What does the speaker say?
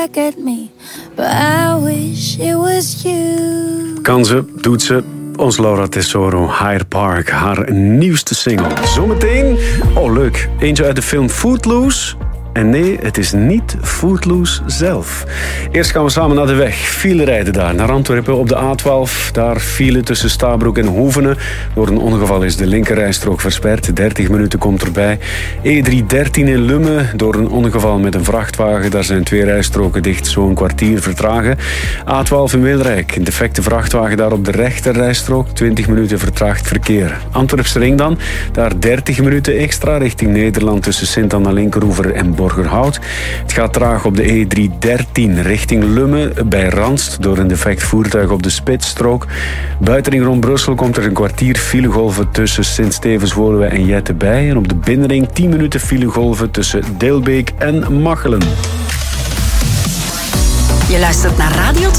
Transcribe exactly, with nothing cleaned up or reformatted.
back at me, but I wish it was you. Kan ze, doet ze. Ons Laura Tesoro, Hyde Park, haar nieuwste single. Zometeen, oh leuk, eentje uit de film Footloose. En nee, het is niet Footloose zelf. Eerst gaan we samen naar de weg. File rijden daar, naar Antwerpen op de A twaalf. Daar file tussen Stabroek en Hoevenen. Door een ongeval is de linkerrijstrook versperd. dertig minuten komt erbij. E driehonderddertien in Lummen. Door een ongeval met een vrachtwagen. Daar zijn twee rijstroken dicht, zo'n kwartier vertragen. A twaalf in Wilrijk. Een defecte vrachtwagen daar op de rechterrijstrook. twintig minuten vertraagd verkeer. Antwerpse ring dan. Daar dertig minuten extra richting Nederland tussen Sint-Anna-Linkeroever en Borgerhout. Het gaat traag op de E driehonderddertien richting Lummen bij Ranst door een defect voertuig op de spitsstrook. Buitenring rond Brussel komt er een kwartier filegolven tussen Sint-Stevens-Woluwe en Jette bij. En op de binnenring tien minuten filegolven tussen Deelbeek en Machelen. Je luistert naar Radio